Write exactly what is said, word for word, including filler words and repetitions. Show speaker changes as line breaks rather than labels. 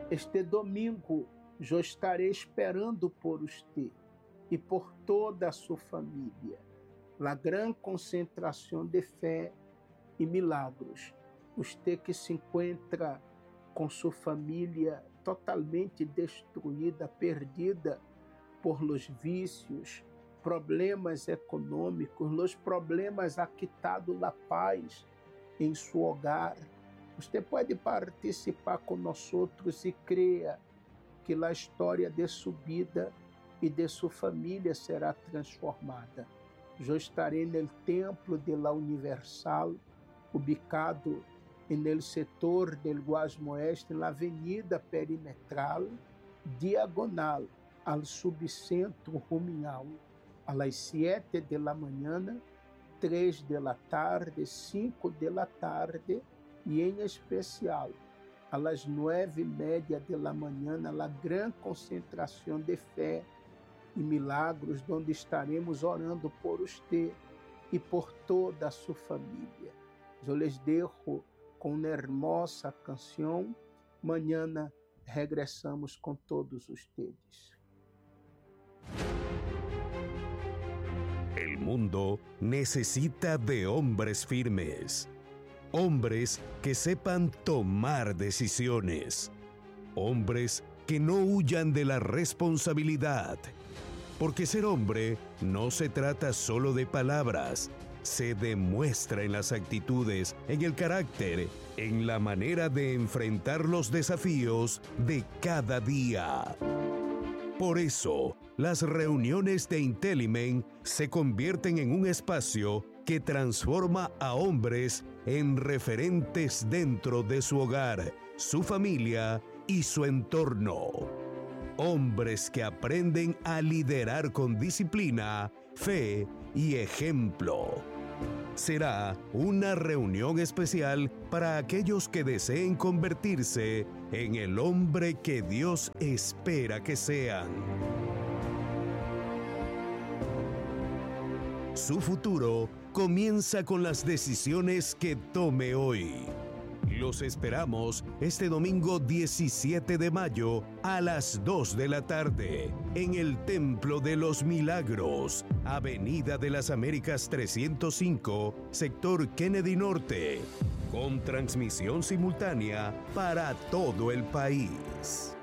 Este domingo eu estarei esperando por você e por toda a sua família. La gran concentração de fé e milagros. Você que se encontra com sua família totalmente destruída, perdida por los vícios, problemas econômicos, los problemas ha quitado la paz em seu hogar. Você pode participar com nós e creia que a história de sua vida e de sua família será transformada. Eu estarei no templo de la Universal, ubicado no setor del Guasmo Oeste, na avenida perimetral, diagonal ao subcentro Ruminal, a las siete de la mañana, três de la tarde, cinco de la tarde e, em especial, a las nueve e media de la mañana, la gran concentração de fé e milagros, onde estaremos orando por você e por toda a sua família. Eu les dejo com uma hermosa canção. Mañana regressamos com todos ustedes.
El mundo necesita de hombres firmes, hombres que sepan tomar decisiones, hombres que no huyan de la responsabilidad, porque ser hombre no se trata solo de palabras, se demuestra en las actitudes, en el carácter, en la manera de enfrentar los desafíos de cada día. Por eso, las reuniones de Intelimen se convierten en un espacio que transforma a hombres en referentes dentro de su hogar, su familia y su entorno. Hombres que aprenden a liderar con disciplina, fe y ejemplo. Será una reunión especial para aquellos que deseen convertirse en el hombre que Dios espera que sean. Su futuro comienza con las decisiones que tome hoy. Los esperamos este domingo diecisiete de mayo a las dos de la tarde en el Templo de los Milagros, Avenida de las Américas trescientos cinco, sector Kennedy Norte, con transmisión simultánea para todo el país.